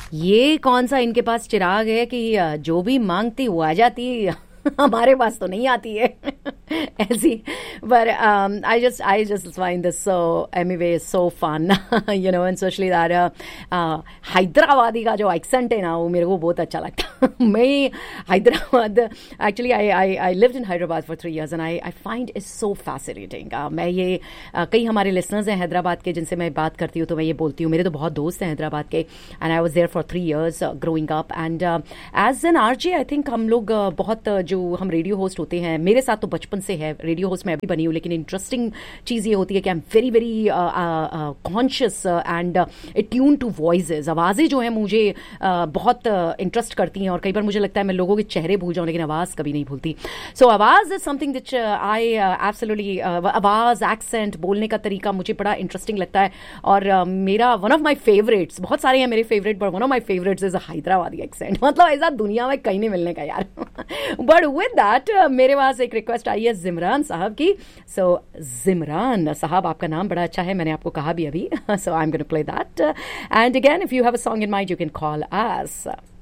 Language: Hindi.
ये कौन सा इनके पास चिराग है कि जो भी मांगती वो आ जाती हमारे पास तो नहीं आती है ऐसी. But I just find this so anyway so fun you know, and especially that Hyderabadi का जो एक्सेंट है ना वो मेरे को बहुत अच्छा लगता. मैं Hyderabad actually I lived in Hyderabad for 3 years and I find it so fascinating. मैं ये कई हमारे लिसनर्स हैं हैदराबाद के जिनसे मैं बात करती हूँ तो मैं ये बोलती हूँ, मेरे तो बहुत दोस्त हैं हैदराबाद के, and I was there for 3 years growing up and as an RJ I think हम लोग बहुत जो हम रेडियो होस्ट होते हैं, मेरे साथ तो बचपन से है, रेडियो होस्ट मैं अभी बनी हूँ, लेकिन इंटरेस्टिंग चीज़ ये होती है कि I am very very conscious and tune to voices. आवाज़ें जो हैं मुझे बहुत इंटरेस्ट करती हैं और कई बार मुझे लगता है मैं लोगों के चेहरे भूल जाऊँ लेकिन आवाज़ कभी नहीं भूलती. सो आवाज़ is something which I absolutely, आवाज़, एक्सेंट, बोलने का तरीका मुझे बड़ा इंटरेस्टिंग लगता है. और मेरा वन ऑफ माई फेवरेट्स, बहुत सारे हैं मेरे favourite, but one of my favourites is Hyderabadi accent. मतलब ऐसा दुनिया में कहीं नहीं मिलने का यार. बट विद दैट मेरे पास एक रिक्वेस्ट आई है जिमरान साहब की. सो जिमरान साहब, आपका नाम बड़ा अच्छा है, मैंने आपको कहा भी अभी. सो I am gonna play that and again if you have a song in mind you can call us.